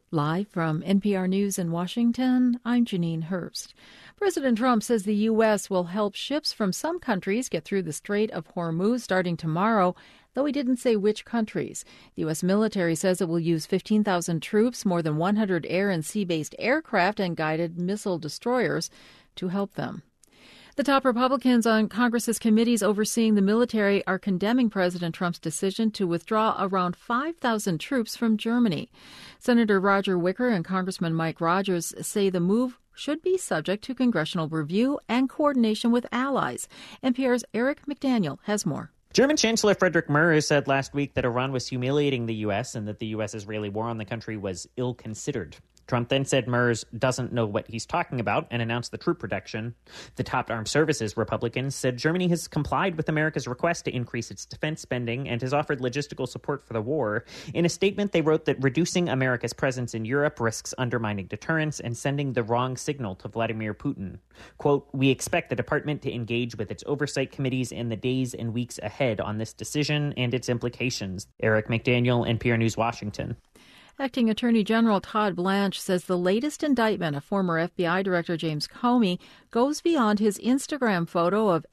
Live from NPR News in Washington, I'm Janine Herbst. President Trump says the U.S. will help ships from some countries get through the Strait of Hormuz starting tomorrow, though he didn't say which countries. The U.S. military says it will use 15,000 troops, more than 100 air and sea-based aircraft, and guided missile destroyers to help them. The top Republicans on Congress's committees overseeing the military are condemning President Trump's decision to withdraw around 5,000 troops from Germany. Senator Roger Wicker and Congressman Mike Rogers say the move should be subject to congressional review and coordination with allies. NPR's Eric McDaniel has more. German Chancellor Friedrich Merz said last week that Iran was humiliating the U.S. and that the U.S.-Israeli war on the country was ill-considered. Trump then said Merz doesn't know what he's talking about and announced the troop reduction. The top armed services Republicans said Germany has complied with America's request to increase its defense spending and has offered logistical support for the war. In a statement, they wrote that reducing America's presence in Europe risks undermining deterrence and sending the wrong signal to Vladimir Putin. Quote, "We expect the department to engage with its oversight committees in the days and weeks ahead on this decision and its implications." Eric McDaniel, NPR News, Washington. Acting Attorney General Todd Blanche says the latest indictment of former FBI Director James Comey goes beyond his Instagram photo of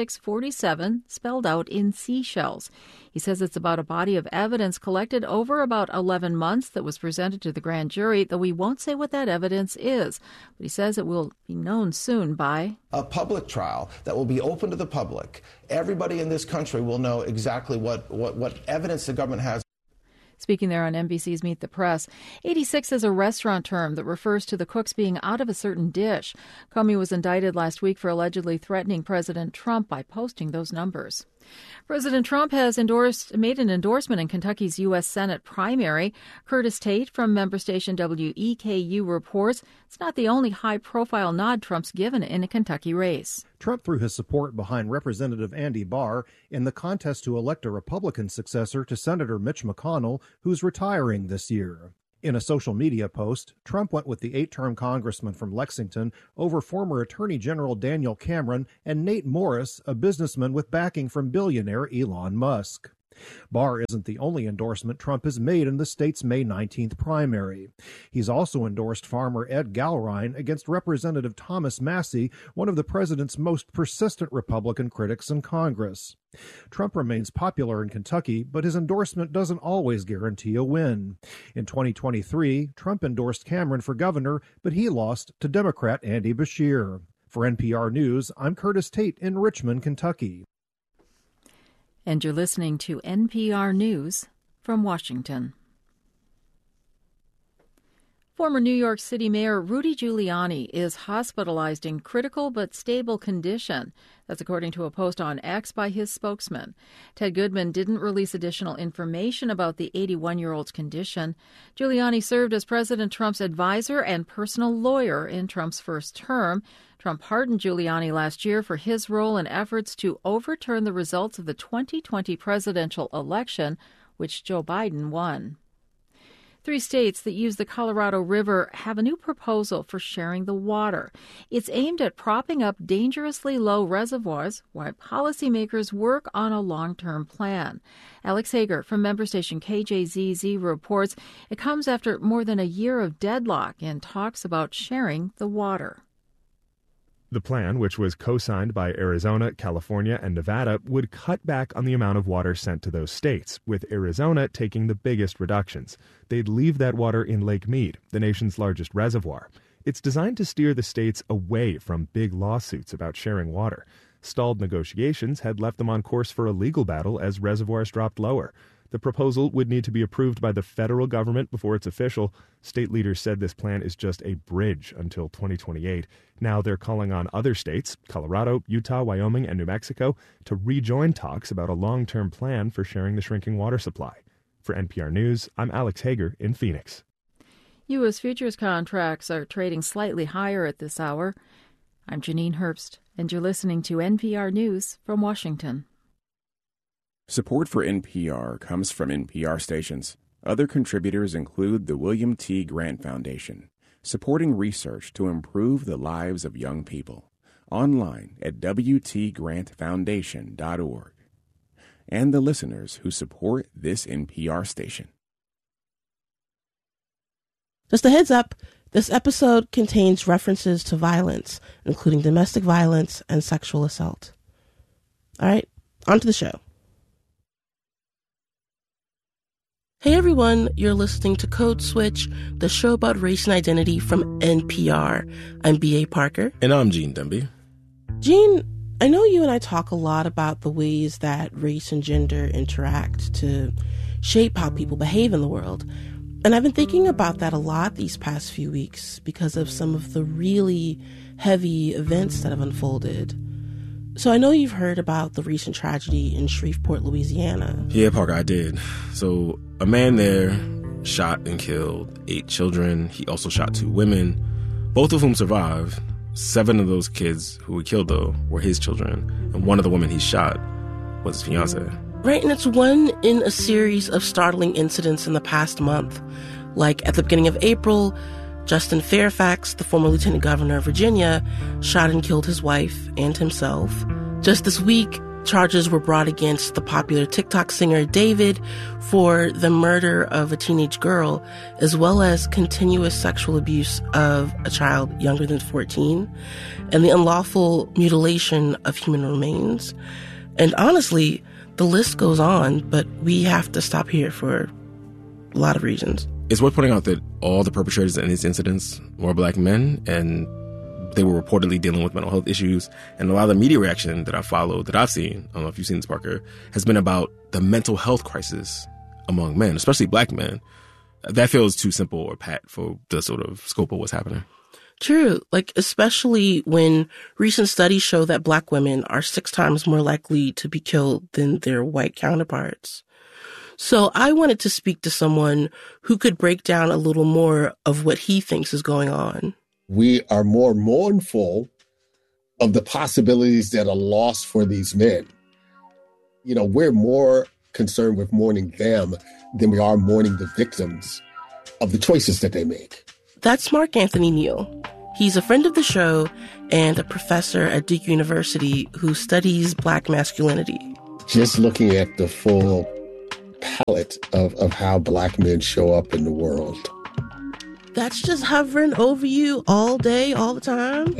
8647 spelled out in seashells. He says it's about a body of evidence collected over about 11 months that was presented to the grand jury, though he won't say what that evidence is. But he says it will be known soon by a public trial that will be open to the public. Everybody in this country will know exactly what evidence the government has. Speaking there on NBC's Meet the Press, 86 is a restaurant term that refers to the cooks being out of a certain dish. Comey was indicted last week for allegedly threatening President Trump by posting those numbers. President Trump has made an endorsement in Kentucky's U.S. Senate primary. Curtis Tate from member station WEKU reports it's not the only high-profile nod Trump's given in a Kentucky race. Trump threw his support behind Representative Andy Barr in the contest to elect a Republican successor to Senator Mitch McConnell, who's retiring this year. In a social media post, Trump went with the 8-term congressman from Lexington over former Attorney General Daniel Cameron and Nate Morris, a businessman with backing from billionaire Elon Musk. Barr isn't the only endorsement Trump has made in the state's May 19th primary. He's also endorsed farmer Ed Gallrein against Representative Thomas Massie, one of the president's most persistent Republican critics in Congress. Trump remains popular in Kentucky, but his endorsement doesn't always guarantee a win. In 2023, Trump endorsed Cameron for governor, but he lost to Democrat Andy Beshear. For NPR News, I'm Curtis Tate in Richmond, Kentucky. And you're listening to NPR News from Washington. Former New York City Mayor Rudy Giuliani is hospitalized in critical but stable condition. That's according to a post on X by his spokesman. Ted Goodman didn't release additional information about the 81-year-old's condition. Giuliani served as President Trump's advisor and personal lawyer in Trump's first term. Trump pardoned Giuliani last year for his role in efforts to overturn the results of the 2020 presidential election, which Joe Biden won. 3 states that use the Colorado River have a new proposal for sharing the water. It's aimed at propping up dangerously low reservoirs while policymakers work on a long-term plan. Alex Hager from member station KJZZ reports it comes after more than a year of deadlock in talks about sharing the water. The plan, which was co-signed by Arizona, California, and Nevada, would cut back on the amount of water sent to those states, with Arizona taking the biggest reductions. They'd leave that water in Lake Mead, the nation's largest reservoir. It's designed to steer the states away from big lawsuits about sharing water. Stalled negotiations had left them on course for a legal battle as reservoirs dropped lower. The proposal would need to be approved by the federal government before it's official. State leaders said this plan is just a bridge until 2028. Now they're calling on other states, Colorado, Utah, Wyoming, and New Mexico, to rejoin talks about a long-term plan for sharing the shrinking water supply. For NPR News, I'm Alex Hager in Phoenix. U.S. futures contracts are trading slightly higher at this hour. I'm Janine Herbst, and you're listening to NPR News from Washington. Support for NPR comes from NPR stations. Other contributors include the William T. Grant Foundation, supporting research to improve the lives of young people. Online at wtgrantfoundation.org. And the listeners who support this NPR station. Just a heads up, this episode contains references to violence, including domestic violence and sexual assault. All right, on to the show. Hey everyone, you're listening to Code Switch, the show about race and identity from NPR. I'm B.A. Parker. And I'm Gene Demby. Gene, I know you and I talk a lot about the ways that race and gender interact to shape how people behave in the world. And I've been thinking about that a lot these past few weeks because of some of the really heavy events that have unfolded. So I know you've heard about the recent tragedy in Shreveport, Louisiana. Yeah, Parker, I did. So a man there shot and killed 8 children. He also shot 2 women, both of whom survived. 7 of those kids who he killed, though, were his children. And one of the women he shot was his fiancée. Right, and it's one in a series of startling incidents in the past month. Like at the beginning of April, Justin Fairfax, the former lieutenant governor of Virginia, shot and killed his wife and himself. Just this week, charges were brought against the popular TikTok singer David for the murder of a teenage girl, as well as continuous sexual abuse of a child younger than 14, and the unlawful mutilation of human remains. And honestly, the list goes on, but we have to stop here for a lot of reasons. It's worth pointing out that all the perpetrators in these incidents were Black men, and they were reportedly dealing with mental health issues. And a lot of the media reaction that I followed, that I've seen, I don't know if you've seen this, Parker, has been about the mental health crisis among men, especially Black men. That feels too simple or pat for the sort of scope of what's happening. True, like especially when recent studies show that Black women are 6 times more likely to be killed than their white counterparts. So I wanted to speak to someone who could break down a little more of what he thinks is going on. We are more mournful of the possibilities that are lost for these men. You know, we're more concerned with mourning them than we are mourning the victims of the choices that they make. That's Mark Anthony Neal. He's a friend of the show and a professor at Duke University who studies Black masculinity. Just looking at the full palette of how Black men show up in the world. That's just hovering over you all day, all the time?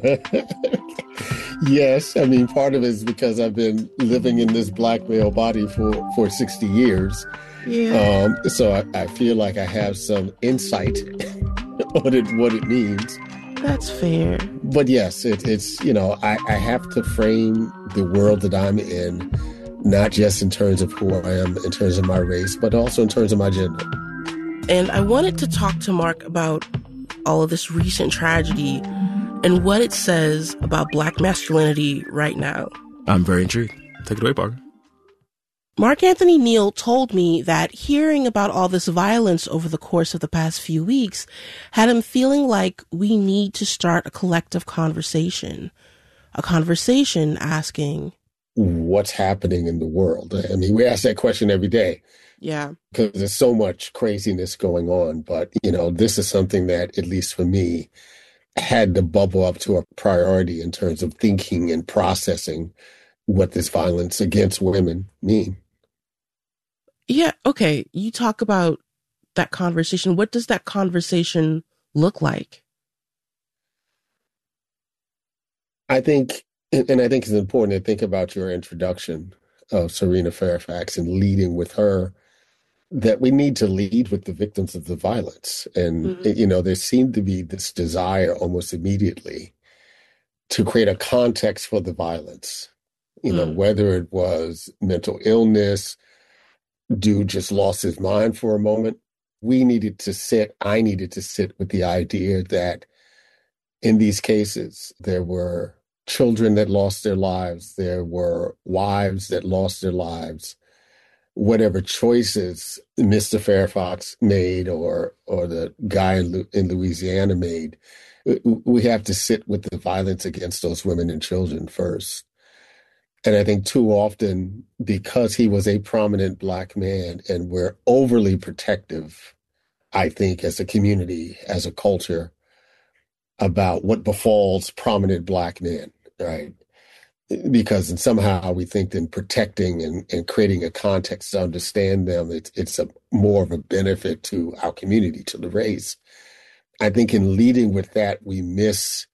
Yes. I mean, part of it is because I've been living in this Black male body for 60 years. Yeah. So I feel like I have some insight on what it means. That's fair. But yes, it's, you know, I have to frame the world that I'm in, not just in terms of who I am, in terms of my race, but also in terms of my gender. And I wanted to talk to Mark about all of this recent tragedy and what it says about Black masculinity right now. I'm very intrigued. Take it away, Parker. Mark Anthony Neal told me that hearing about all this violence over the course of the past few weeks had him feeling like we need to start a collective conversation. A conversation asking, what's happening in the world? I mean, we ask that question every day. Yeah. Because there's so much craziness going on. But, you know, this is something that, at least for me, had to bubble up to a priority in terms of thinking and processing what this violence against women mean. Yeah, okay. You talk about that conversation. What does that conversation look like? I think it's important to think about your introduction of Serena Fairfax and leading with her, that we need to lead with the victims of the violence. And, you know, there seemed to be this desire almost immediately to create a context for the violence, you know, whether it was mental illness, dude just lost his mind for a moment. I needed to sit with the idea that in these cases, there were children that lost their lives. There were wives that lost their lives. Whatever choices Mr. Fairfax made or the guy in Louisiana made, we have to sit with the violence against those women and children first. And I think too often, because he was a prominent Black man and we're overly protective, I think, as a community, as a culture, about what befalls prominent Black men, right? because somehow we think that in protecting and creating a context to understand them, it's more of a benefit to our community, to the race. I think in leading with that, we miss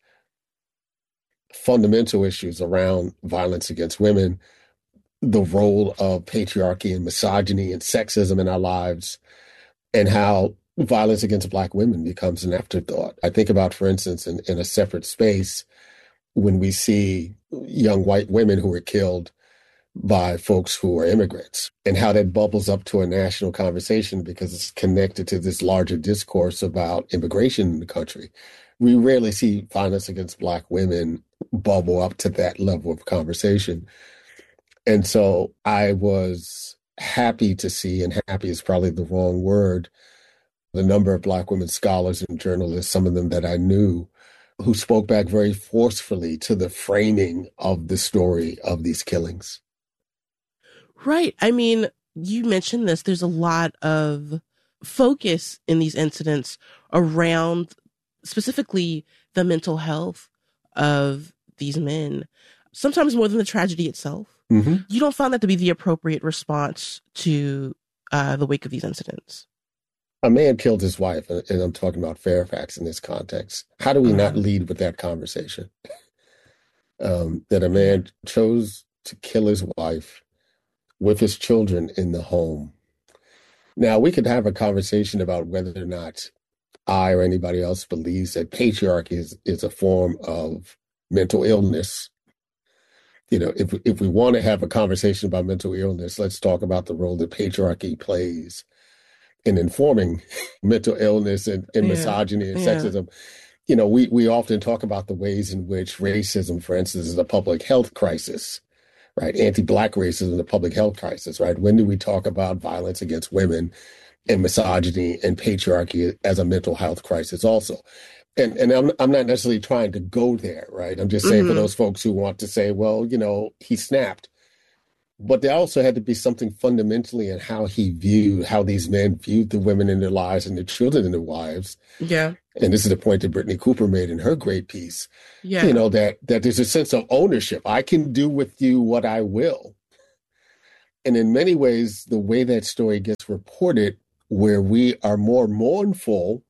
fundamental issues around violence against women, the role of patriarchy and misogyny and sexism in our lives, and how violence against Black women becomes an afterthought. I think about, for instance, in a separate space, when we see young white women who are killed by folks who are immigrants, and how that bubbles up to a national conversation because it's connected to this larger discourse about immigration in the country. We rarely see violence against Black women bubble up to that level of conversation. And so I was happy to see, and happy is probably the wrong word, the number of Black women scholars and journalists, some of them that I knew, who spoke back very forcefully to the framing of the story of these killings. Right. I mean, you mentioned this. There's a lot of focus in these incidents around specifically the mental health of these men, sometimes more than the tragedy itself. Mm-hmm. You don't find that to be the appropriate response to the wake of these incidents. A man killed his wife, and I'm talking about Fairfax in this context. How do we not lead with that conversation? That a man chose to kill his wife with his children in the home. Now, we could have a conversation about whether or not I or anybody else believes that patriarchy is a form of mental illness. You know, if we want to have a conversation about mental illness, let's talk about the role that patriarchy plays in informing mental illness and misogyny and sexism. You know, we often talk about the ways in which racism, for instance, is a public health crisis, right? Anti-Black racism is a public health crisis, right? When do we talk about violence against women and misogyny and patriarchy as a mental health crisis also? And I'm not necessarily trying to go there, right? I'm just saying for those folks who want to say, well, you know, he snapped. But there also had to be something fundamentally in how these men viewed the women in their lives and the children in their lives. Yeah. And this is the point that Brittany Cooper made in her great piece. Yeah. You know, that there's a sense of ownership. I can do with you what I will. And in many ways, the way that story gets reported, where we are more mournful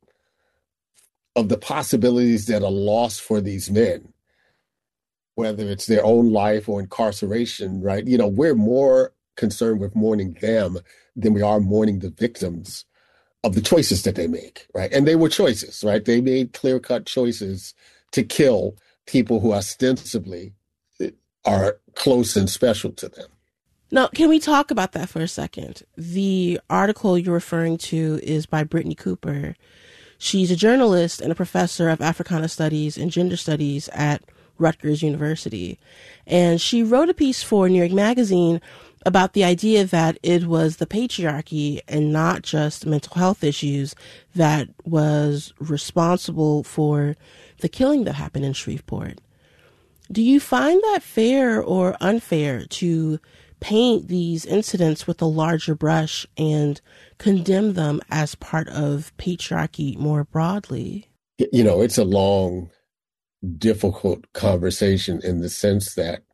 of the possibilities that are lost for these men, whether it's their own life or incarceration, right? You know, we're more concerned with mourning them than we are mourning the victims of the choices that they make, right? And they were choices, right? They made clear-cut choices to kill people who ostensibly are close and special to them. Now, can we talk about that for a second? The article you're referring to is by Brittany Cooper. She's a journalist and a professor of Africana Studies and Gender Studies at Rutgers University. And she wrote a piece for New York Magazine about the idea that it was the patriarchy and not just mental health issues that was responsible for the killing that happened in Shreveport. Do you find that fair or unfair to paint these incidents with a larger brush and condemn them as part of patriarchy more broadly? You know, it's a long, difficult conversation in the sense that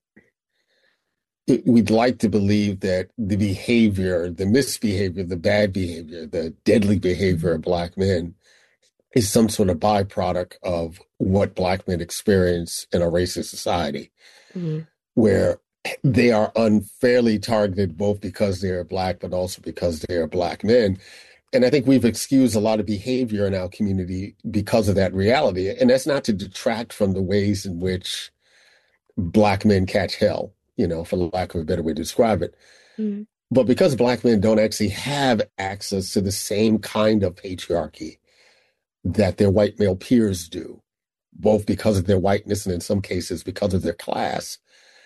we'd like to believe that the behavior, the misbehavior, the bad behavior, the deadly behavior of Black men is some sort of byproduct of what Black men experience in a racist society, where they are unfairly targeted both because they are Black, but also because they are Black men. And I think we've excused a lot of behavior in our community because of that reality. And that's not to detract from the ways in which Black men catch hell, you know, for lack of a better way to describe it. But because Black men don't actually have access to the same kind of patriarchy that their white male peers do, both because of their whiteness and in some cases because of their class,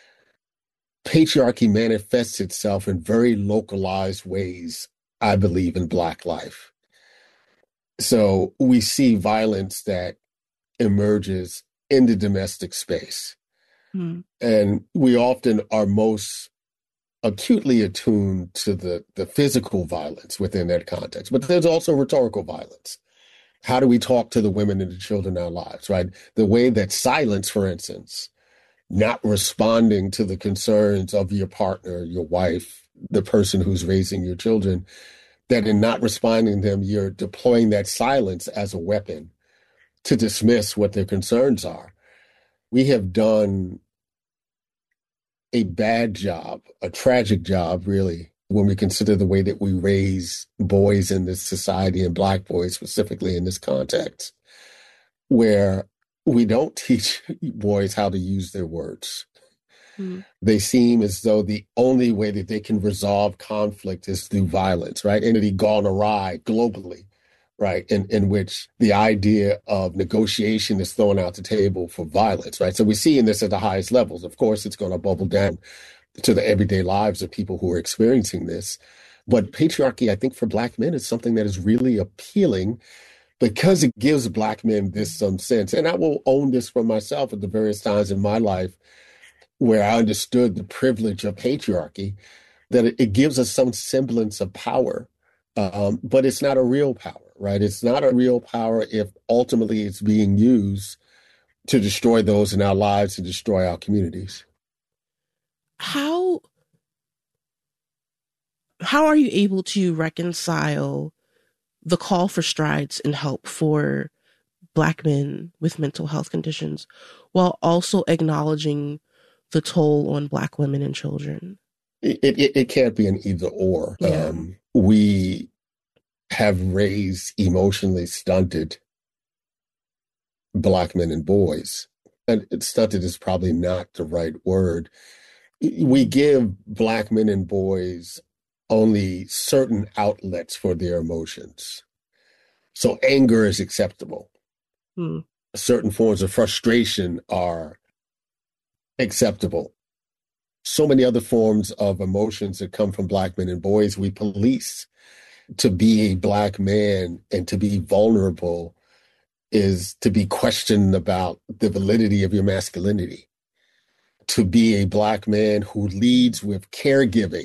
patriarchy manifests itself in very localized ways, I believe, in Black life. So we see violence that emerges in the domestic space. And we often are most acutely attuned to the physical violence within that context. But there's also rhetorical violence. How do we talk to the women and the children in our lives, right? The way that silence, for instance, not responding to the concerns of your partner, your wife, the person who's raising your children, that in not responding to them, you're deploying that silence as a weapon to dismiss what their concerns are. We have done a bad job, a tragic job, really, when we consider the way that we raise boys in this society, and Black boys specifically in this context, where we don't teach boys how to use their words. They seem as though the only way that they can resolve conflict is through violence, right? Entity gone awry globally, right? In which the idea of negotiation is thrown out the table for violence, right? So we're seeing this at the highest levels. Of course, it's going to bubble down to the everyday lives of people who are experiencing this. But patriarchy, I think, for Black men is something that is really appealing because it gives Black men this some sense. And I will own this for myself at the various times in my life where I understood the privilege of patriarchy, that it gives us some semblance of power, but it's not a real power, right? It's not a real power if ultimately it's being used to destroy those in our lives, to destroy our communities. How are you able to reconcile the call for strides and help for Black men with mental health conditions while also acknowledging the toll on Black women and children? It can't be an either or. Yeah. We have raised emotionally stunted Black men and boys. And stunted is probably not the right word. We give Black men and boys only certain outlets for their emotions. So anger is acceptable. Certain forms of frustration are acceptable. So many other forms of emotions that come from Black men and boys, we police. To be a Black man and to be vulnerable is to be questioned about the validity of your masculinity. To be a Black man who leads with caregiving,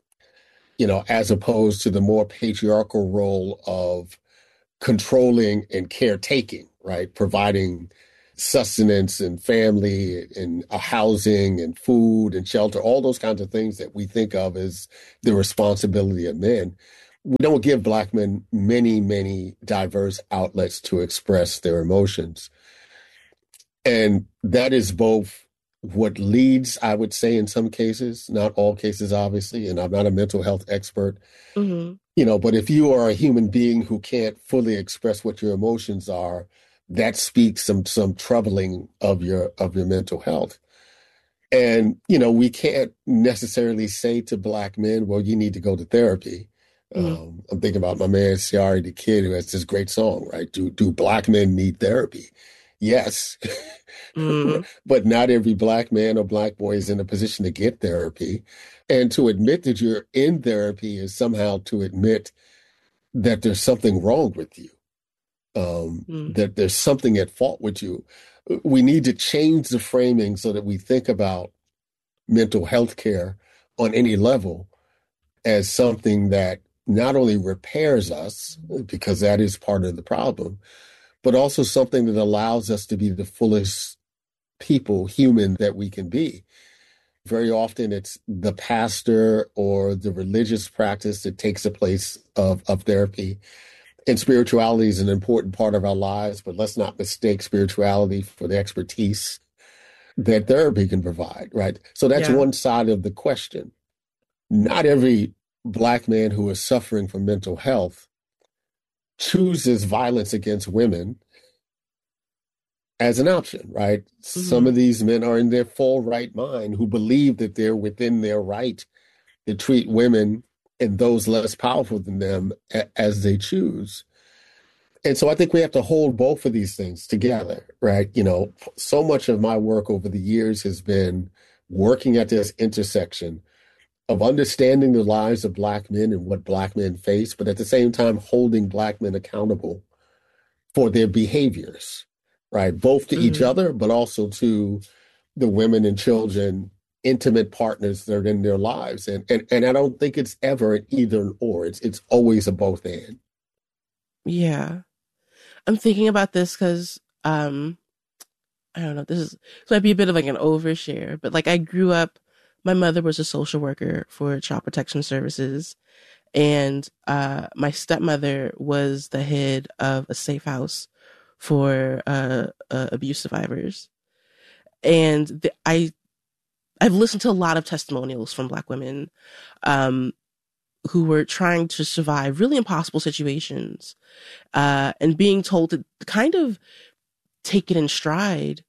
as opposed to the more patriarchal role of controlling and caretaking, right? Providing sustenance and family and housing and food and shelter, all those kinds of things that we think of as the responsibility of men. We don't give Black men many, many diverse outlets to express their emotions. And that is both what leads, I would say, in some cases, not all cases, obviously, and I'm not a mental health expert, but if you are a human being who can't fully express what your emotions are, that speaks some troubling of your mental health. And, we can't necessarily say to Black men, well, you need to go to therapy. I'm thinking about my man, Ciari the Kid, who has this great song, right? Do Black men need therapy? Yes. But not every Black man or Black boy is in a position to get therapy. And to admit that you're in therapy is somehow to admit that there's something wrong with you, that there's something at fault with you. We need to change the framing so that we think about mental health care on any level as something that not only repairs us, because that is part of the problem, but also something that allows us to be the fullest human that we can be. Very often it's the pastor or the religious practice that takes the place of therapy. And spirituality is an important part of our lives, but let's not mistake spirituality for the expertise that therapy can provide, right? So that's one side of the question. Not every Black man who is suffering from mental health chooses violence against women as an option, right? Some of these men are in their full right mind who believe that they're within their right to treat women and those less powerful than them as they choose. And so I think we have to hold both of these things together, right? So much of my work over the years has been working at this intersection of understanding the lives of Black men and what Black men face, but at the same time holding Black men accountable for their behaviors, right? Both to each other, but also to the women and children, intimate partners that are in their lives. And I don't think it's ever an either or. It's always a both and. Yeah. I'm thinking about this because I don't know, this might be a bit of like an overshare, but like I grew up, my mother was a social worker for Child Protection Services, and my stepmother was the head of a safe house for abuse survivors. And I've listened to a lot of testimonials from Black women who were trying to survive really impossible situations and being told to kind of take it in stride.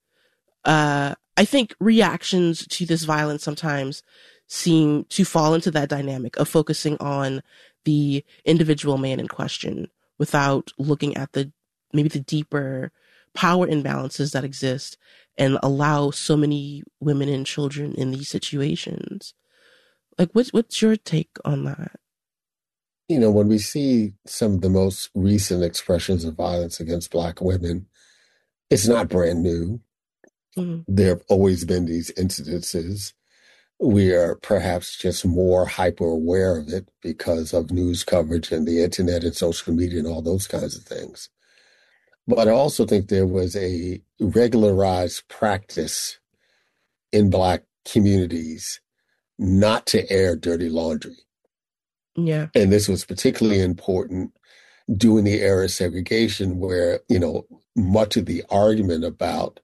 I think reactions to this violence sometimes seem to fall into that dynamic of focusing on the individual man in question without looking at maybe the deeper power imbalances that exist and allow so many women and children in these situations. Like, what's your take on that? You know, when we see some of the most recent expressions of violence against Black women, it's not brand new. Mm-hmm. There have always been these incidences. We are perhaps just more hyper aware of it because of news coverage and the internet and social media and all those kinds of things. But I also think there was a regularized practice in Black communities not to air dirty laundry. Yeah. And this was particularly important during the era of segregation, where, you know, much of the argument about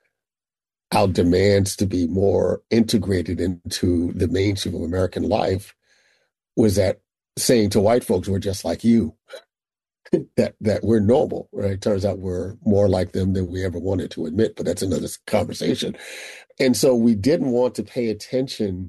our demands to be more integrated into the mainstream of American life was that saying to white folks, we're just like you, that we're normal, right? Turns out we're more like them than we ever wanted to admit, but that's another conversation. And so we didn't want to pay attention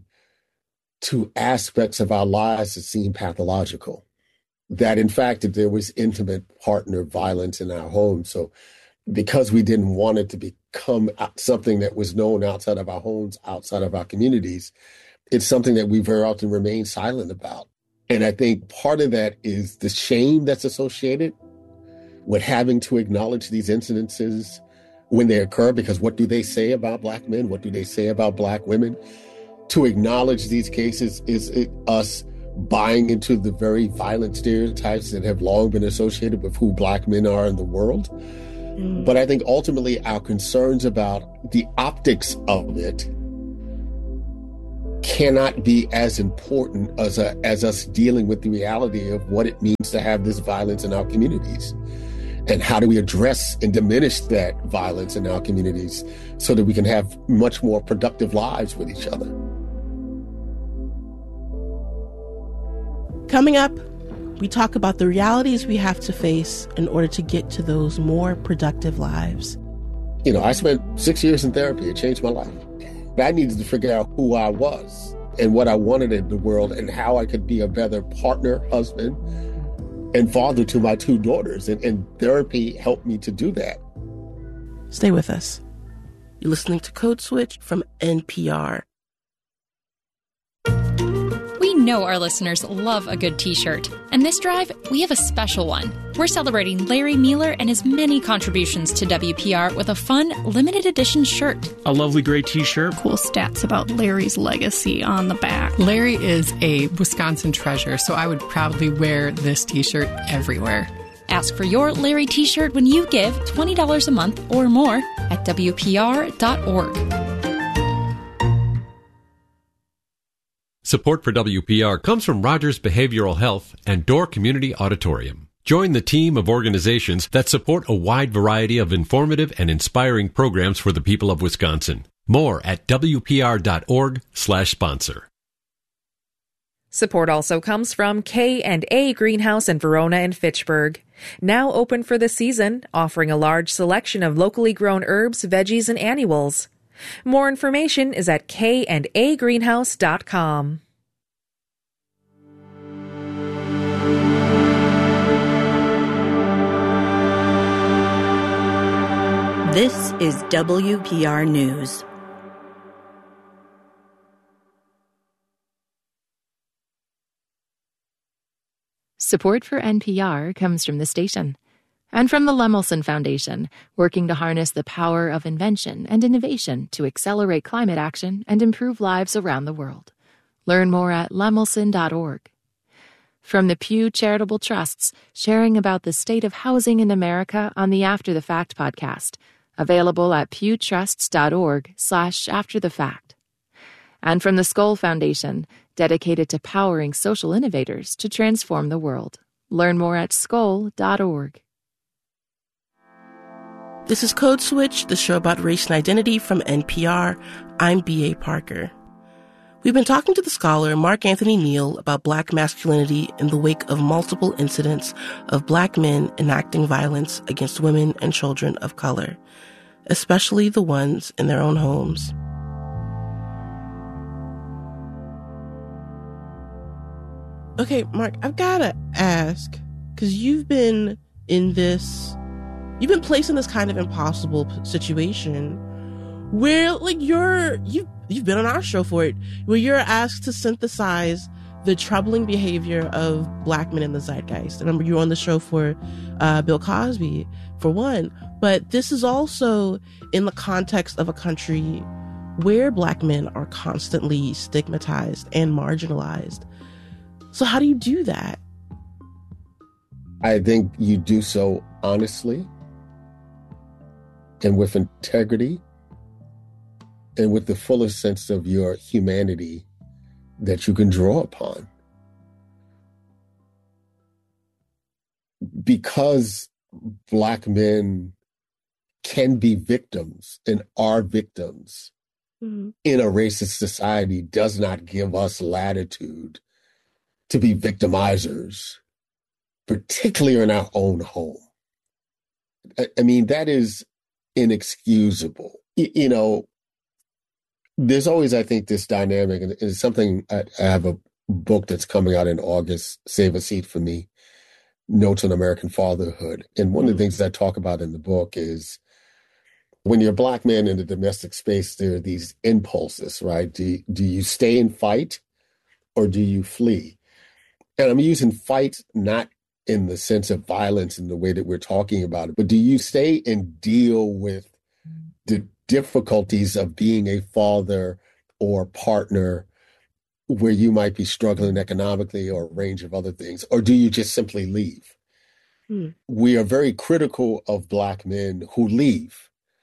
to aspects of our lives that seemed pathological, that in fact, that there was intimate partner violence in our home. So because we didn't want it to become something that was known outside of our homes, outside of our communities, it's something that we very often remain silent about. And I think part of that is the shame that's associated with having to acknowledge these incidences when they occur, because what do they say about Black men? What do they say about Black women? To acknowledge these cases is us buying into the very violent stereotypes that have long been associated with who Black men are in the world. But I think ultimately our concerns about the optics of it cannot be as important as us dealing with the reality of what it means to have this violence in our communities. And how do we address and diminish that violence in our communities so that we can have much more productive lives with each other? Coming up, we talk about the realities we have to face in order to get to those more productive lives. You know, I spent 6 years in therapy. It changed my life. I needed to figure out who I was and what I wanted in the world and how I could be a better partner, husband, and father to my 2 daughters. And therapy helped me to do that. Stay with us. You're listening to Code Switch from NPR. We know our listeners love a good t-shirt. And this drive, we have a special one. We're celebrating Larry Mueller and his many contributions to WPR with a fun, limited edition shirt. A lovely gray t-shirt. Cool stats about Larry's legacy on the back. Larry is a Wisconsin treasure, so I would proudly wear this t-shirt everywhere. Ask for your Larry t-shirt when you give $20 a month or more at WPR.org. Support for WPR comes from Rogers Behavioral Health and Door Community Auditorium. Join the team of organizations that support a wide variety of informative and inspiring programs for the people of Wisconsin. More at WPR.org/sponsor. Support also comes from K&A Greenhouse in Verona and Fitchburg. Now open for the season, offering a large selection of locally grown herbs, veggies, and annuals. More information is at kandagreenhouse.com. This is WPR News. Support for NPR comes from the station and from the Lemelson Foundation, working to harness the power of invention and innovation to accelerate climate action and improve lives around the world. Learn more at lemelson.org. From the Pew Charitable Trusts, sharing about the state of housing in America on the After the Fact podcast, Available at pewtrusts.org/afterthefact. And from the Skoll Foundation, dedicated to powering social innovators to transform the world. Learn more at skoll.org. This is Code Switch, the show about race and identity from NPR. I'm B.A. Parker. We've been talking to the scholar Mark Anthony Neal about Black masculinity in the wake of multiple incidents of Black men enacting violence against women and children of color, especially the ones in their own homes. Okay, Mark, I've got to ask, because you've been placed in this kind of impossible situation where, like, you've been on our show for it, where you're asked to synthesize the troubling behavior of Black men in the zeitgeist. I remember you were on the show for Bill Cosby, for one, but this is also in the context of a country where Black men are constantly stigmatized and marginalized. So how do you do that? I think you do so honestly and with integrity and with the fullest sense of your humanity that you can draw upon. Because Black men can be victims and are victims in a racist society does not give us latitude to be victimizers, particularly in our own home. I mean, that is inexcusable. You know, there's always, I think, this dynamic, and it's something, I have a book that's coming out in August, Save a Seat for Me, Notes on American Fatherhood. And one of the things I talk about in the book is when you're a Black man in the domestic space, there are these impulses, right? Do you stay and fight or do you flee? And I'm using fight not in the sense of violence in the way that we're talking about it, but do you stay and deal with the difficulties of being a father or partner where you might be struggling economically or a range of other things, or do you just simply leave? We are very critical of Black men who leave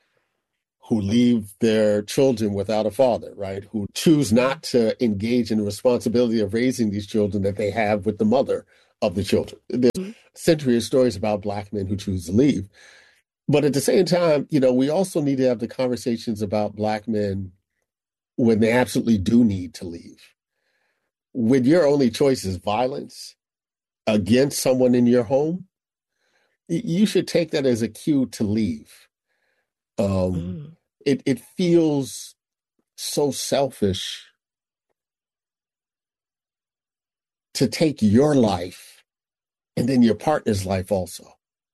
their children without a father, right? Who choose not to engage in the responsibility of raising these children that they have with the mother of the children. There's a century of stories about Black men who choose to leave. But at the same time, you know, we also need to have the conversations about Black men when they absolutely do need to leave. When your only choice is violence against someone in your home, you should take that as a cue to leave. It feels so selfish to take your life and then your partner's life also.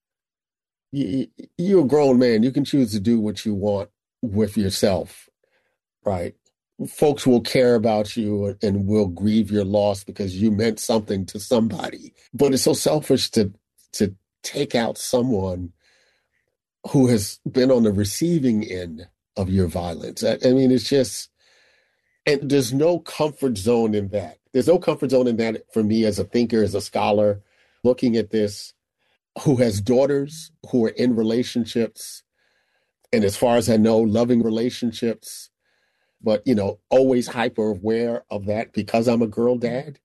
You're a grown man. You can choose to do what you want with yourself, right? Folks will care about you and will grieve your loss because you meant something to somebody. But it's so selfish to take out someone who has been on the receiving end of your violence. I mean, it's just, and there's no comfort zone in that. There's no comfort zone in that for me as a thinker, as a scholar, looking at this, who has daughters who are in relationships, and as far as I know, loving relationships, but, you know, always hyper aware of that because I'm a girl dad.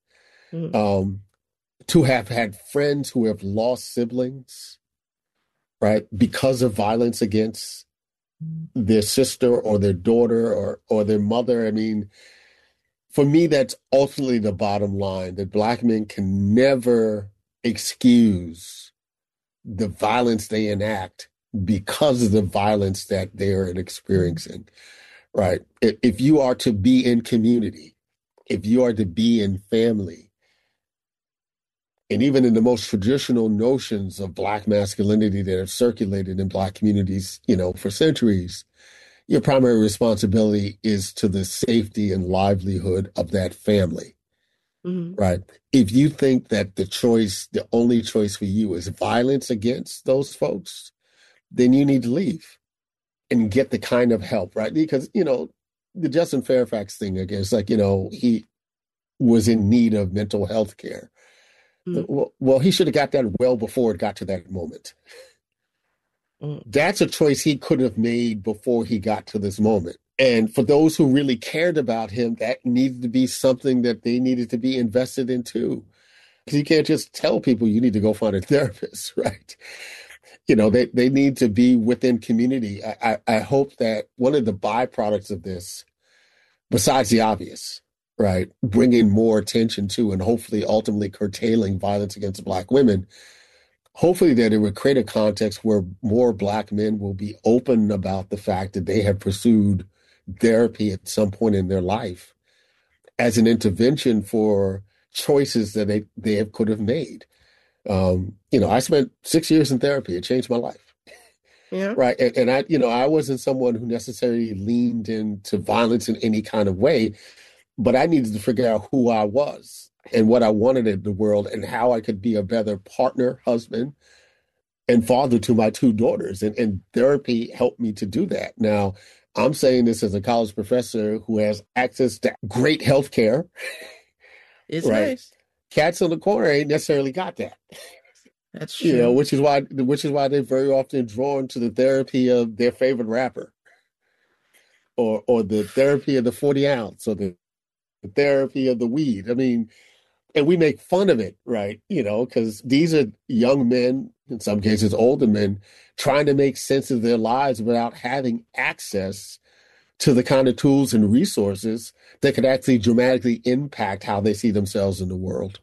To have had friends who have lost siblings, right, because of violence against their sister or their daughter or their mother. I mean, for me, that's ultimately the bottom line, that Black men can never excuse the violence they enact because of the violence that they're experiencing, right? If you are to be in community, if you are to be in family, and even in the most traditional notions of Black masculinity that have circulated in Black communities, you know, for centuries, your primary responsibility is to the safety and livelihood of that family, right? If you think that the only choice for you is violence against those folks, then you need to leave and get the kind of help, right? Because, you know, the Justin Fairfax thing, again, it's like, you know, he was in need of mental health care. Well, he should have got that well before it got to that moment. That's a choice he could have made before he got to this moment. And for those who really cared about him, that needed to be something that they needed to be invested in too. Because you can't just tell people you need to go find a therapist, right? You know, they need to be within community. I hope that one of the byproducts of this, besides the obvious, right, bringing more attention to and hopefully ultimately curtailing violence against Black women, hopefully that it would create a context where more Black men will be open about the fact that they have pursued therapy at some point in their life as an intervention for choices that they could have made. You know, I spent 6 years in therapy. It changed my life. Yeah. Right. And I wasn't someone who necessarily leaned into violence in any kind of way, but I needed to figure out who I was and what I wanted in the world and how I could be a better partner, husband, and father to my 2 daughters. And therapy helped me to do that. Now, I'm saying this as a college professor who has access to great health care. It's right? nice. Cats on the corner ain't necessarily got that. That's true. You know, which is why they're very often drawn to the therapy of their favorite rapper, or the therapy of the 40 ounce, or the therapy of the weed. I mean, and we make fun of it, right? You know, because these are young men, in some cases older men, trying to make sense of their lives without having access to the kind of tools and resources that could actually dramatically impact how they see themselves in the world.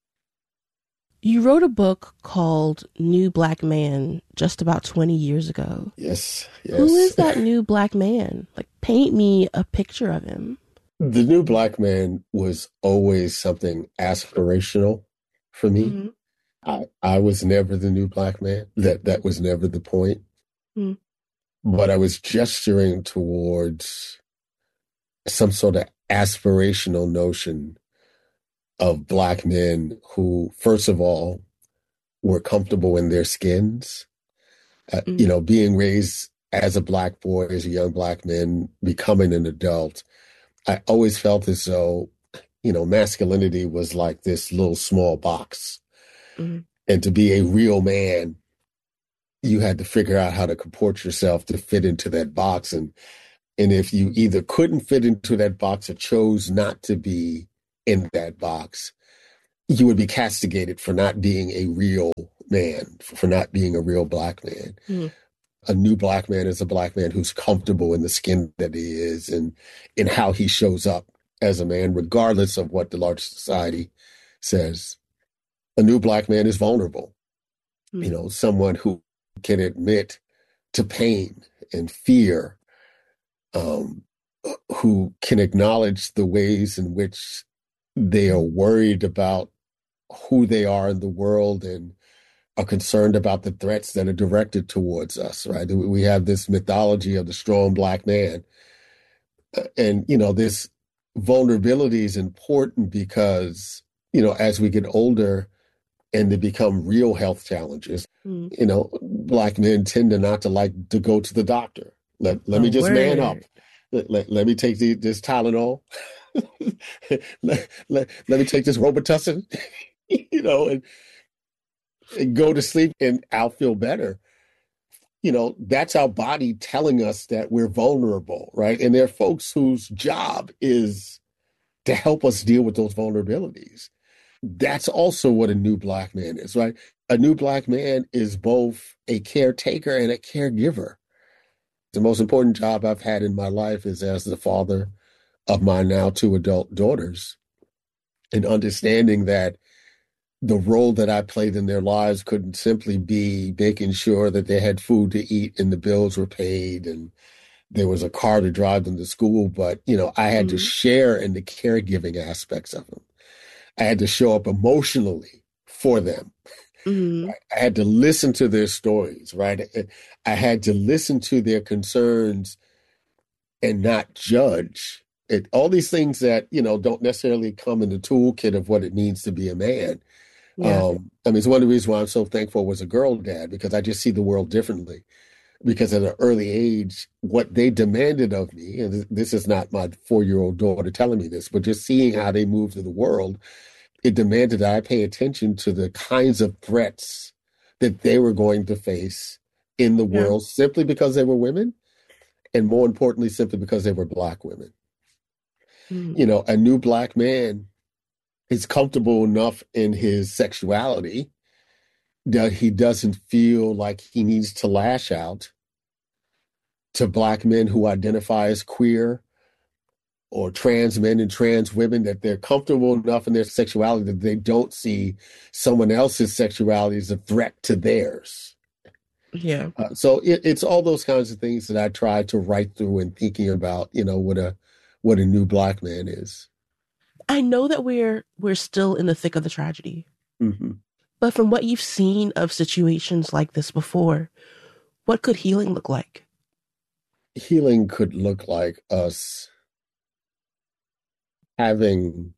You wrote a book called New Black Man just about 20 years ago. Yes. Who is that new Black man? Like, paint me a picture of him. The new Black man was always something aspirational for me. Mm-hmm. I was never the new Black man. That was never the point. Mm-hmm. But I was gesturing towards some sort of aspirational notion of Black men who, first of all, were comfortable in their skins. You know, being raised as a Black boy, as a young Black man, becoming an adult, I always felt as though, you know, masculinity was like this little small box. Mm-hmm. And to be a real man, you had to figure out how to comport yourself to fit into that box. And if you either couldn't fit into that box or chose not to be in that box, you would be castigated for not being a real man, for not being a real Black man. Mm. A new Black man is a Black man who's comfortable in the skin that he is and in how he shows up as a man, regardless of what the large society says. A new Black man is vulnerable. You know, someone who can admit to pain and fear, who can acknowledge the ways in which they are worried about who they are in the world and are concerned about the threats that are directed towards us, right? We have this mythology of the strong Black man. And, you know, this vulnerability is important because, you know, as we get older and they become real health challenges, you know, Black men tend to not to like to go to the doctor. Let me just man up. Let me take this Tylenol. let me take this Robitussin, you know, and go to sleep and I'll feel better. You know, that's our body telling us that we're vulnerable, right? And there are folks whose job is to help us deal with those vulnerabilities. That's also what a new Black man is, right? A new Black man is both a caretaker and a caregiver. The most important job I've had in my life is as the father of my now 2 adult daughters, and understanding that the role that I played in their lives couldn't simply be making sure that they had food to eat and the bills were paid and there was a car to drive them to school. But, you know, I had to share in the caregiving aspects of them. I had to show up emotionally for them. Mm-hmm. I had to listen to their stories, right? I had to listen to their concerns and not judge. All these things that, you know, don't necessarily come in the toolkit of what it means to be a man. Yeah. I mean, it's one of the reasons why I'm so thankful I was a girl dad, because I just see the world differently. Because at an early age, what they demanded of me, and this is not my 4-year-old daughter telling me this, but just seeing how they move through the world, it demanded that I pay attention to the kinds of threats that they were going to face in the world simply because they were women, and more importantly, simply because they were Black women. You know, a new Black man is comfortable enough in his sexuality that he doesn't feel like he needs to lash out to Black men who identify as queer or trans men and trans women, that they're comfortable enough in their sexuality that they don't see someone else's sexuality as a threat to theirs. Yeah. So it's all those kinds of things that I try to write through in thinking about, you know, what a new Black man is. I know that we're still in the thick of the tragedy. Mm-hmm. But from what you've seen of situations like this before, what could healing look like? Healing could look like us having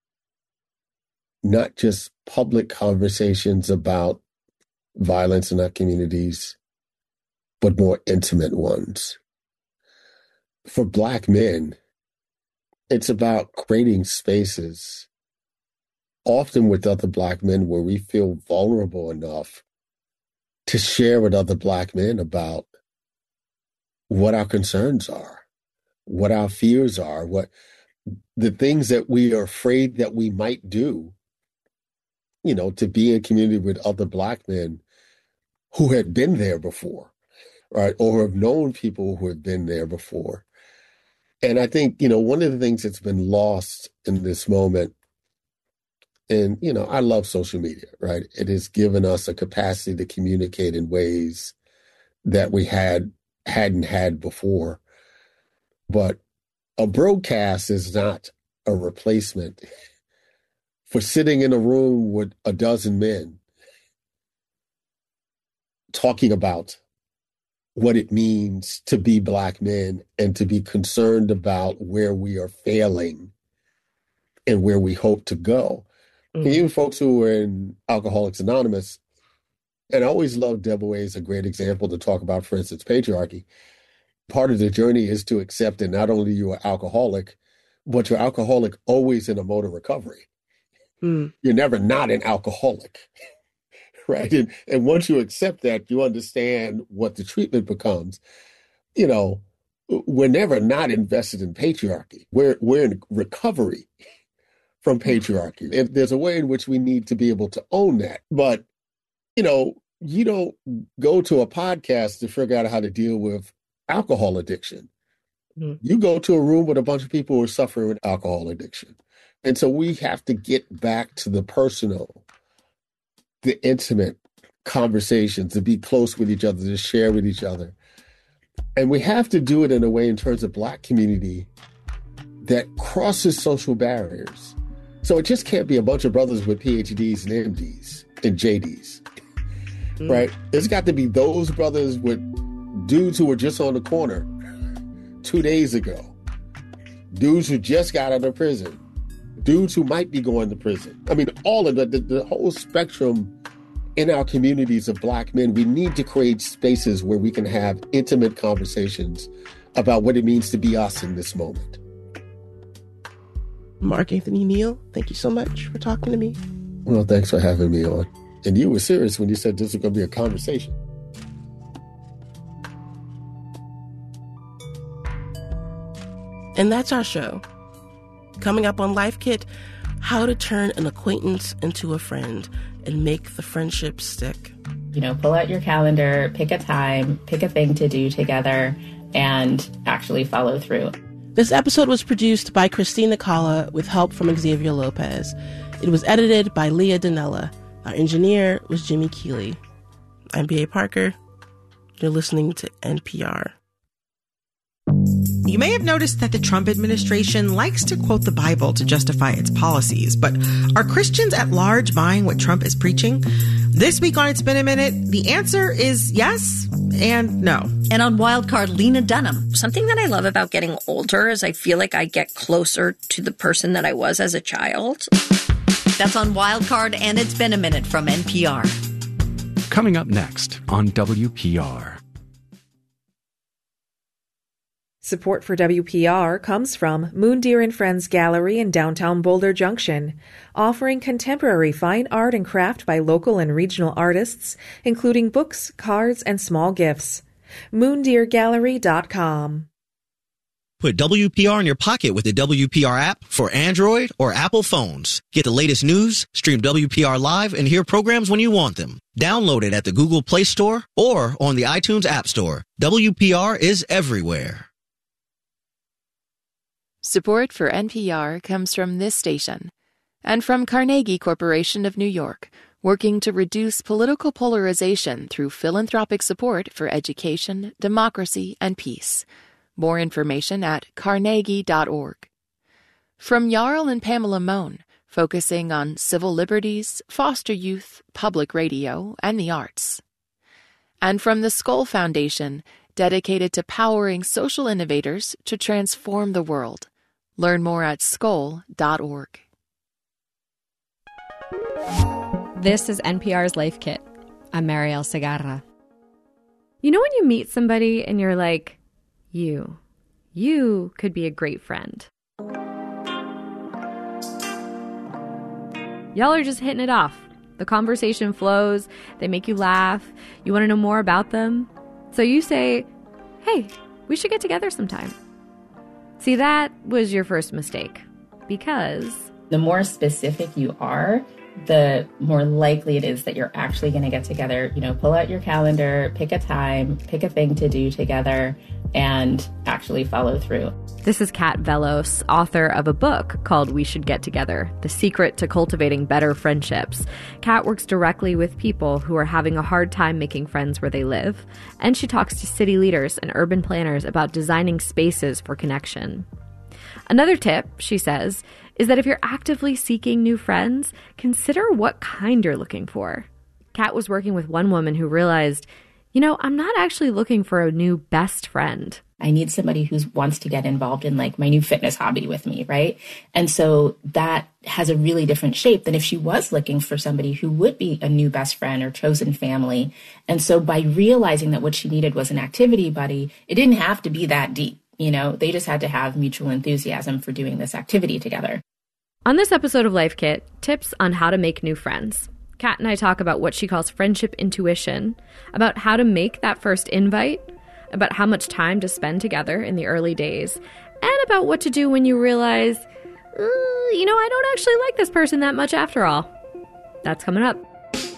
not just public conversations about violence in our communities, but more intimate ones. For Black men, it's about creating spaces, often with other Black men, where we feel vulnerable enough to share with other Black men about what our concerns are, what our fears are, what the things that we are afraid that we might do, you know, to be in community with other Black men who had been there before, right? Or have known people who have been there before. And I think, you know, one of the things that's been lost in this moment, and, you know, I love social media, right? It has given us a capacity to communicate in ways that we hadn't had before. But a broadcast is not a replacement for sitting in a room with a dozen men talking about what it means to be Black men and to be concerned about where we are failing and where we hope to go. Mm-hmm. Even folks who were in Alcoholics Anonymous, and I always love Deborah Way as a great example to talk about, for instance, patriarchy. Part of the journey is to accept that not only you are alcoholic, but you're alcoholic always in a mode of recovery. You're never not an alcoholic, right? And once you accept that, you understand what the treatment becomes. You know, we're never not invested in patriarchy. We're in recovery from patriarchy. And there's a way in which we need to be able to own that. But, you know, you don't go to a podcast to figure out how to deal with alcohol addiction. You go to a room with a bunch of people who are suffering with alcohol addiction. And so we have to get back to the personal, the intimate conversations, to be close with each other, to share with each other. And we have to do it in a way in terms of Black community that crosses social barriers. So it just can't be a bunch of brothers with PhDs and MDs and JDs, right? It's got to be those brothers with dudes who were just on the corner 2 days ago, dudes who just got out of prison, dudes who might be going to prison. I mean, all of the whole spectrum in our communities of Black men. We need to create spaces where we can have intimate conversations about what it means to be us in this moment. Mark Anthony Neal, thank you so much for talking to me. Well, thanks for having me on. And you were serious when you said this was going to be a conversation. And that's our show. Coming up on Life Kit, how to turn an acquaintance into a friend and make the friendship stick. You know, pull out your calendar, pick a time, pick a thing to do together, and actually follow through. This episode was produced by Christina Calla with help from Xavier Lopez. It was edited by Leah Donnella. Our engineer was Jimmy Keeley. I'm B.A. Parker. You're listening to NPR. You may have noticed that the Trump administration likes to quote the Bible to justify its policies, but are Christians at large buying what Trump is preaching? This week on It's Been a Minute, the answer is yes and no. And on Wildcard, Lena Dunham. Something that I love about getting older is I feel like I get closer to the person that I was as a child. That's on Wildcard, and It's Been a Minute from NPR. Coming up next on WPR. Support for WPR comes from Moon Deer and Friends Gallery in downtown Boulder Junction, offering contemporary fine art and craft by local and regional artists, including books, cards, and small gifts. moondeergallery.com. Put WPR in your pocket with the WPR app for Android or Apple phones. Get the latest news, stream WPR live, and hear programs when you want them. Download it at the Google Play Store or on the iTunes App Store. WPR is everywhere. Support for NPR comes from this station and from Carnegie Corporation of New York, working to reduce political polarization through philanthropic support for education, democracy, and peace. More information at carnegie.org. From Jarl and Pamela Mohn, focusing on civil liberties, foster youth, public radio, and the arts. And from the Skoll Foundation, dedicated to powering social innovators to transform the world. Learn more at skoll.org. This is NPR's Life Kit. I'm Marielle Segarra. You know when you meet somebody and you're like, you could be a great friend. Y'all are just hitting it off. The conversation flows, they make you laugh, you want to know more about them. So you say, hey, we should get together sometime. See, that was your first mistake, because the more specific you are, the more likely it is that you're actually going to get together. You know, pull out your calendar, pick a time, pick a thing to do together, and actually follow through. This is Kat Vellos, author of a book called We Should Get Together, The Secret to Cultivating Better Friendships. Kat works directly with people who are having a hard time making friends where they live, and she talks to city leaders and urban planners about designing spaces for connection. Another tip, she says, is that if you're actively seeking new friends, consider what kind you're looking for. Kat was working with one woman who realized, I'm not actually looking for a new best friend. I need somebody who wants to get involved in like my new fitness hobby with me, right? And so that has a really different shape than if she was looking for somebody who would be a new best friend or chosen family. And so by realizing that what she needed was an activity buddy, it didn't have to be that deep. They just had to have mutual enthusiasm for doing this activity together. On this episode of Life Kit, tips on how to make new friends. Kat and I talk about what she calls friendship intuition, about how to make that first invite, about how much time to spend together in the early days, and about what to do when you realize, I don't actually like this person that much after all. That's coming up.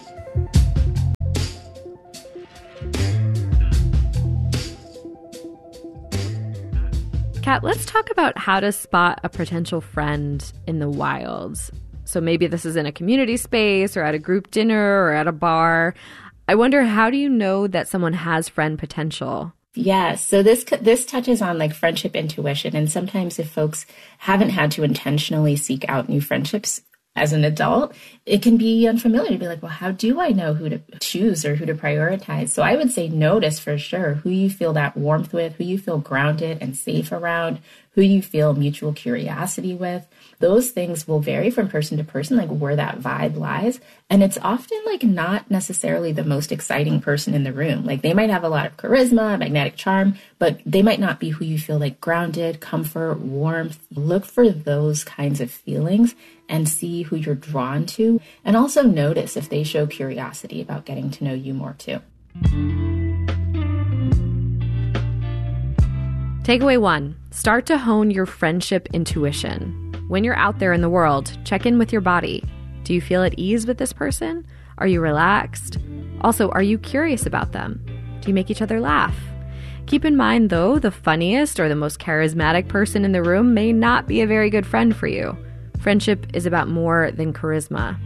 Kat, let's talk about how to spot a potential friend in the wild. So maybe this is in a community space or at a group dinner or at a bar. I wonder, how do you know that someone has friend potential? Yeah, so this touches on like friendship intuition. And sometimes if folks haven't had to intentionally seek out new friendships as an adult, it can be unfamiliar to be like, well, how do I know who to choose or who to prioritize? So I would say notice for sure who you feel that warmth with, who you feel grounded and safe around, who you feel mutual curiosity with. Those things will vary from person to person, like where that vibe lies. And it's often like not necessarily the most exciting person in the room. Like they might have a lot of charisma, magnetic charm, but they might not be who you feel like grounded, comfort, warmth. Look for those kinds of feelings and see who you're drawn to. And also notice if they show curiosity about getting to know you more too. Takeaway 1, start to hone your friendship intuition. When you're out there in the world, check in with your body. Do you feel at ease with this person? Are you relaxed? Also, are you curious about them? Do you make each other laugh? Keep in mind, though, the funniest or the most charismatic person in the room may not be a very good friend for you. Friendship is about more than charisma.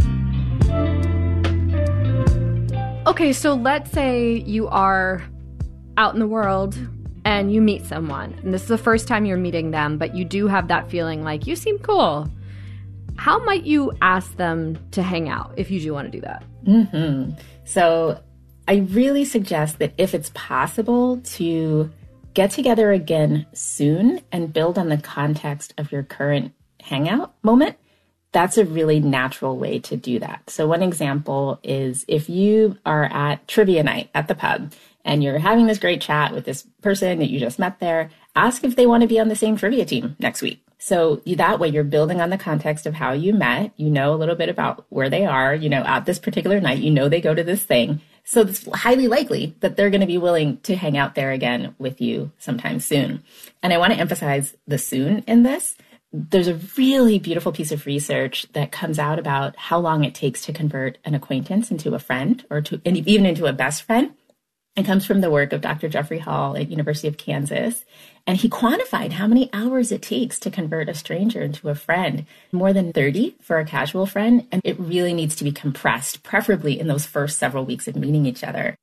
Okay, so let's say you are out in the world and you meet someone, and this is the first time you're meeting them, but you do have that feeling like you seem cool. How might you ask them to hang out if you do want to do that? So I really suggest that if it's possible to get together again soon and build on the context of your current hangout moment, that's a really natural way to do that. So one example is if you are at trivia night at the pub and you're having this great chat with this person that you just met there, ask if they want to be on the same trivia team next week. So that way you're building on the context of how you met. You know a little bit about where they are, at this particular night, they go to this thing. So it's highly likely that they're going to be willing to hang out there again with you sometime soon. And I want to emphasize the soon in this. There's a really beautiful piece of research that comes out about how long it takes to convert an acquaintance into a friend and even into a best friend. It comes from the work of Dr. Jeffrey Hall at University of Kansas. And he quantified how many hours it takes to convert a stranger into a friend. More than 30 for a casual friend. And it really needs to be compressed, preferably in those first several weeks of meeting each other.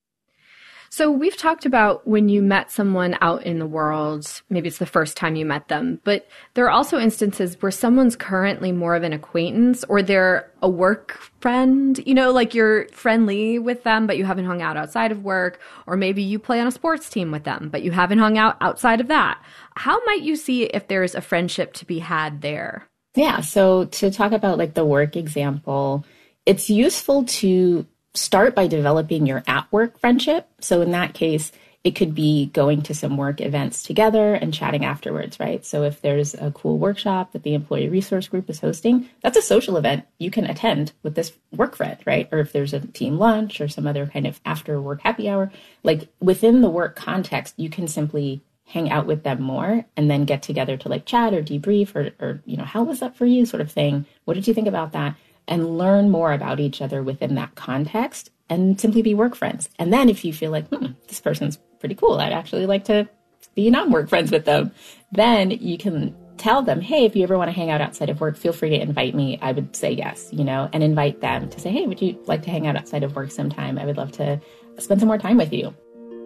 So we've talked about when you met someone out in the world, maybe it's the first time you met them, but there are also instances where someone's currently more of an acquaintance or they're a work friend, like you're friendly with them, but you haven't hung out outside of work, or maybe you play on a sports team with them, but you haven't hung out outside of that. How might you see if there's a friendship to be had there? Yeah, so to talk about the work example, it's useful to start by developing your at-work friendship. So in that case, it could be going to some work events together and chatting afterwards, right? So if there's a cool workshop that the employee resource group is hosting, that's a social event you can attend with this work friend, right? Or if there's a team lunch or some other kind of after-work happy hour, within the work context, you can simply hang out with them more and then get together to chat or debrief or how was that for you sort of thing? What did you think about that? And learn more about each other within that context and simply be work friends. And then if you feel like, this person's pretty cool, I'd actually like to be non-work friends with them, then you can tell them, hey, if you ever want to hang out outside of work, feel free to invite me. I would say yes, and invite them to say, hey, would you like to hang out outside of work sometime? I would love to spend some more time with you.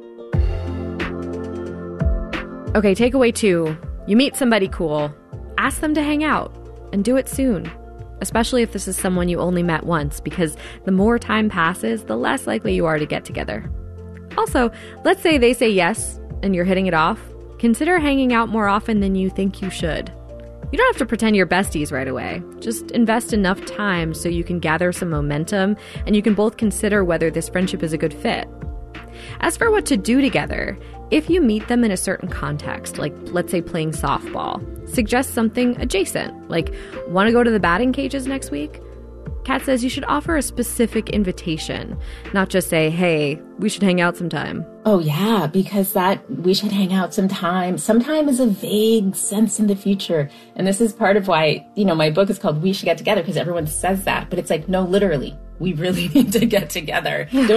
Okay, takeaway 2. You meet somebody cool. Ask them to hang out and do it soon. Especially if this is someone you only met once, because the more time passes, the less likely you are to get together. Also, let's say they say yes and you're hitting it off. Consider hanging out more often than you think you should. You don't have to pretend you're besties right away. Just invest enough time so you can gather some momentum and you can both consider whether this friendship is a good fit. As for what to do together, if you meet them in a certain context, like let's say playing softball, suggest something adjacent, like want to go to the batting cages next week? Kat says you should offer a specific invitation, not just say, hey, we should hang out sometime. Oh yeah, because that we should hang out sometime is a vague sense in the future. And this is part of why, my book is called We Should Get Together, because everyone says that, but it's no, literally, we really need to get together.